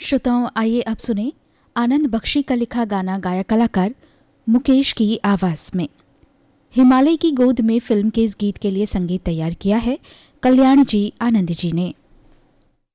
श्रोताओं, आइए अब सुने आनंद बख्शी का लिखा गाना गायक कलाकार मुकेश की आवाज में। हिमालय की गोद में फिल्म के इस गीत के लिए संगीत तैयार किया है कल्याण जी आनंद जी ने।